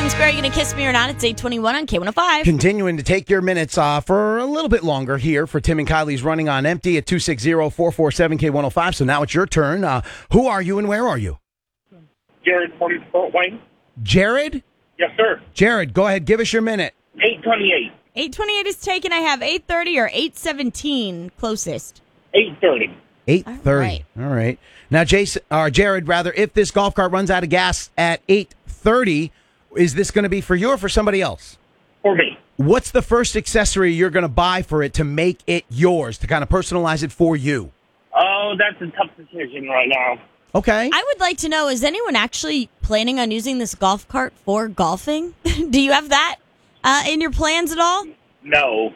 Jason Square, you gonna kiss me or not? It's 8:21 on K105. Continuing to take your minutes for a little bit longer here for Tim and Kylie's Running on Empty at 260-447-K105. So now it's your turn. Who are you and where are you? Jared from Fort Wayne. Jared? Yes, sir. Jared, go ahead. Give us your minute. 8:28. 8:28 is taken. I have 8:30 or 8:17 closest. 8:30. 8:30. All right. Now, Jared, if this golf cart runs out of gas at 8:30, is this going to be for you or for somebody else? For me. What's the first accessory you're going to buy for it to make it yours, to kind of personalize it for you? Oh, that's a tough decision right now. Okay. I would like to know, is anyone actually planning on using this golf cart for golfing? Do you have that in your plans at all? No.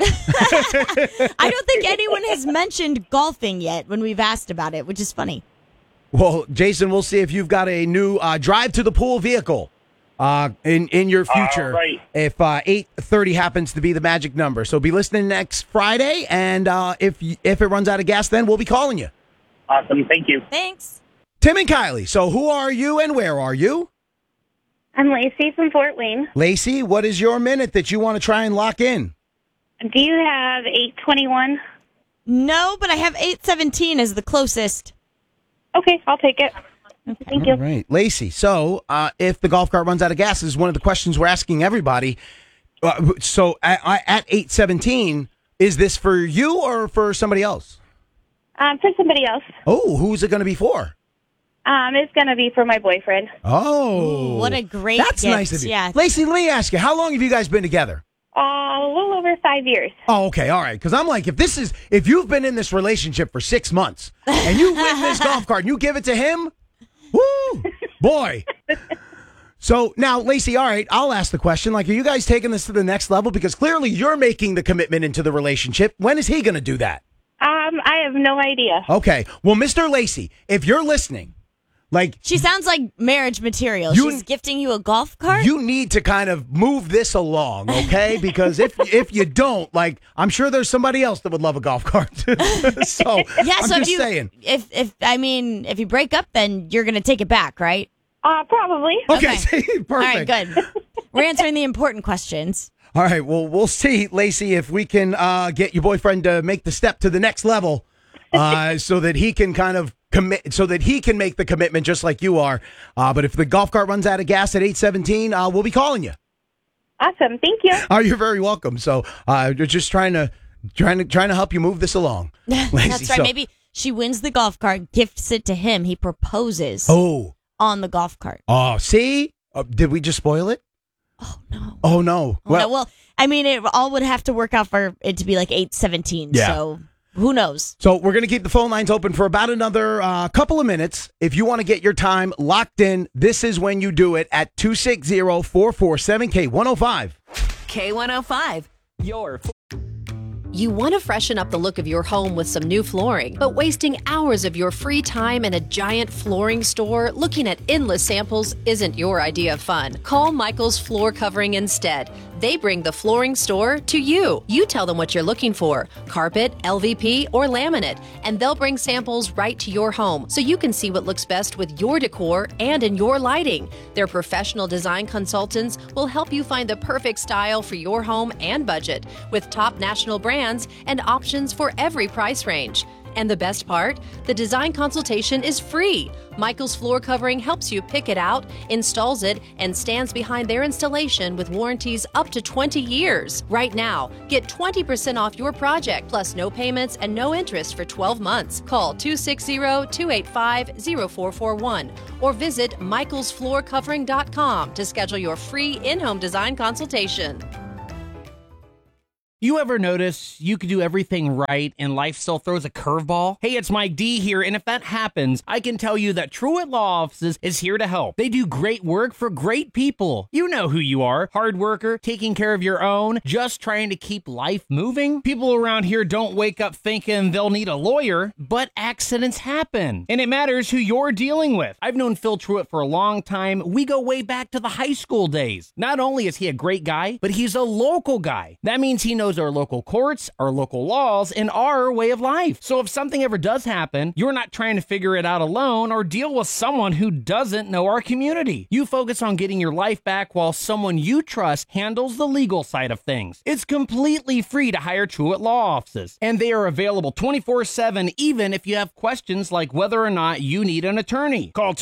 I don't think anyone has mentioned golfing yet when we've asked about it, which is funny. Well, Jason, we'll see if you've got a new drive to the pool vehicle in your future. Right. If 8:30 happens to be the magic number. So be listening next Friday, and if it runs out of gas, then we'll be calling you. Awesome. Thank you. Thanks. Tim and Kylie, so who are you and where are you? I'm Lacey from Fort Wayne. Lacey, what is your minute that you want to try and lock in? Do you have 8:21? No, but I have 8:17 as the closest. Okay, I'll take it. Thank you. All right. Lacey, so if the golf cart runs out of gas, is one of the questions we're asking everybody. So at 8:17, is this for you or for somebody else? For somebody else. Oh, who's it going to be for? It's going to be for my boyfriend. Oh. Ooh, what a great That's gift. nice of you. Yeah. Lacey, let me ask you, how long have you guys been together? A little over 5 years. Oh, okay. All right. Because I'm like, if you've been in this relationship for 6 months and you win this golf cart and you give it to him, woo, boy. So now, Lacey, all right, I'll ask the question. Like, are you guys taking this to the next level? Because clearly you're making the commitment into the relationship. When is he going to do that? I have no idea. Okay. Well, Mr. Lacey, if you're listening, like, She sounds like marriage material. She's gifting you a golf cart? you need to kind of move this along, okay? Because if you don't, like, I'm sure there's somebody else that would love a golf cart. So yeah, I'm so just saying. If you break up, then you're going to take it back, right? Probably. Okay, perfect. All right, good. We're answering the important questions. All right, well, we'll see, Lacey, if we can get your boyfriend to make the step to the next level so that he can kind of commit, so that he can make the commitment just like you are. But if the golf cart runs out of gas at 8:17, we'll be calling you. Awesome. Thank you. Oh, you're very welcome. So we're just trying to help you move this along. Lacey, That's right. Maybe she wins the golf cart, gifts it to him. He proposes on the golf cart. Oh, see? Did we just spoil it? Oh, no. Oh, no. Well, I mean, it all would have to work out for it to be like 8:17. Yeah. So who knows? So we're going to keep the phone lines open for about another couple of minutes. If you want to get your time locked in, this is when you do it at 260-447-K105. K105, You want to freshen up the look of your home with some new flooring, but wasting hours of your free time in a giant flooring store looking at endless samples isn't your idea of fun. Call Michael's Floor Covering instead. They bring the flooring store to you. You tell them what you're looking for, carpet, LVP, or laminate, and they'll bring samples right to your home so you can see what looks best with your decor and in your lighting. Their professional design consultants will help you find the perfect style for your home and budget with top national brands and options for every price range. And the best part? The design consultation is free. Michael's Floor Covering helps you pick it out, installs it, and stands behind their installation with warranties up to 20 years. Right now, get 20% off your project, plus no payments and no interest for 12 months. Call 260-285-0441 or visit michaelsfloorcovering.com to schedule your free in-home design consultation. You ever notice you could do everything right and life still throws a curveball? Hey, it's Mike D here, and if that happens, I can tell you that Truett Law Offices is here to help. They do great work for great people. You know who you are. Hard worker, taking care of your own, just trying to keep life moving. People around here don't wake up thinking they'll need a lawyer, but accidents happen. And it matters who you're dealing with. I've known Phil Truett for a long time. We go way back to the high school days. Not only is he a great guy, but he's a local guy. That means he knows knows our local courts, our local laws, and our way of life. So if something ever does happen, you're not trying to figure it out alone or deal with someone who doesn't know our community. You focus on getting your life back while someone you trust handles the legal side of things. It's completely free to hire Truett Law Offices, and they are available 24/7 even if you have questions like whether or not you need an attorney. Call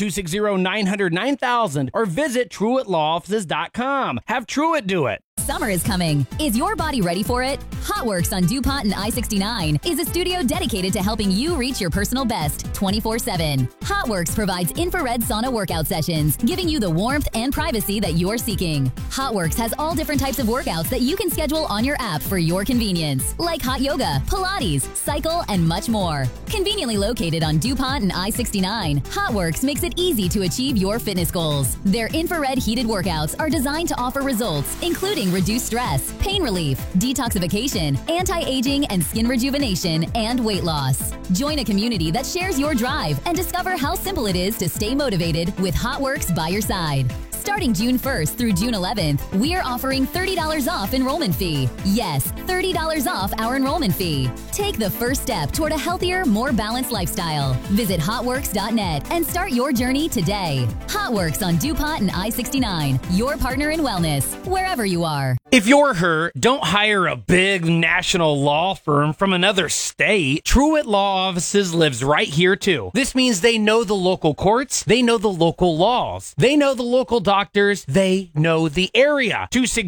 260-900-9000 or visit TruettLawOffices.com. Have Truett do it. Summer is coming. Is your body ready for it? Hotworks on DuPont and I-69 is a studio dedicated to helping you reach your personal best 24/7. Hotworks provides infrared sauna workout sessions, giving you the warmth and privacy that you're seeking. Hotworks has all different types of workouts that you can schedule on your app for your convenience, like hot yoga, Pilates, cycle, and much more. Conveniently located on DuPont and I-69, Hotworks makes it easy to achieve your fitness goals. Their infrared heated workouts are designed to offer results, including reduced stress, pain relief, detoxification, anti-aging, and skin rejuvenation, and weight loss. Join a community that shares your drive and discover how simple it is to stay motivated with Hotworks by your side. Starting June 1st through June 11th, we're offering $30 off enrollment fee. Yes, $30 off our enrollment fee. Take the first step toward a healthier, more balanced lifestyle. Visit hotworks.net and start your journey today. Hotworks on DuPont and I-69, your partner in wellness, wherever you are. If you're her, don't hire a big national law firm from another state. Truett Law Offices lives right here too. This means they know the local courts, they know the local laws, they know the local doctors, they know the area.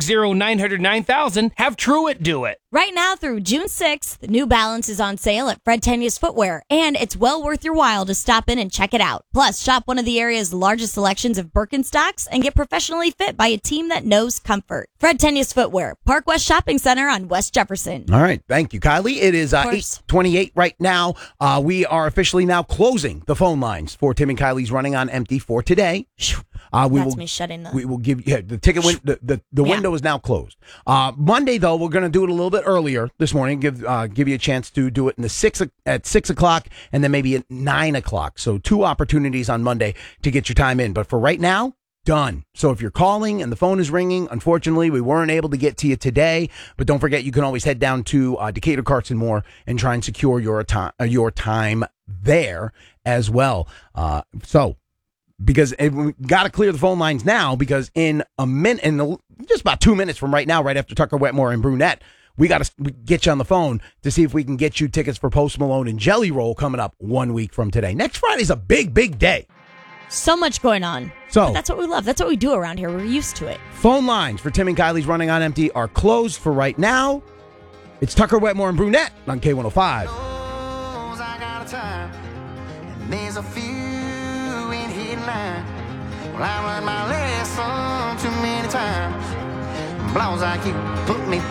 260-900-9000, have Truett do it. Right now through June 6th, New Balance is on sale at Fred Tenius Footwear, and it's well worth your while to stop in and check it out. Plus, shop one of the area's largest selections of Birkenstocks and get professionally fit by a team that knows comfort. Fred Tenius Footwear, Park West Shopping Center on West Jefferson. All right. Thank you, Kylie. It is 8:28 right now. We are officially now closing the phone lines for Tim and Kylie's Running on Empty for today. That's me shutting the... We will give you the ticket. The window is now closed. Monday, though, we're going to do it a little bit earlier this morning. Give you a chance to do it at 6 o'clock and then maybe at 9 o'clock. So 2 opportunities on Monday to get your time in. But for right now, done. So if you're calling and the phone is ringing, unfortunately, we weren't able to get to you today. But don't forget, you can always head down to Decatur Carts and More and try and secure your time there as well. Because we got to clear the phone lines now, because in a minute, just about 2 minutes from right now, right after Tucker Wetmore and Brunette, we got to get you on the phone to see if we can get you tickets for Post Malone and Jelly Roll coming up 1 week from today. Next Friday's a big, big day. So much going on. But that's what we love. That's what we do around here. We're used to it. Phone lines for Tim and Kylie's Running on Empty are closed for right now. It's Tucker Wetmore and Brunette on K105. I got a time, and there's a few in here line. Well, I learned my lesson too many times. Blows like you put me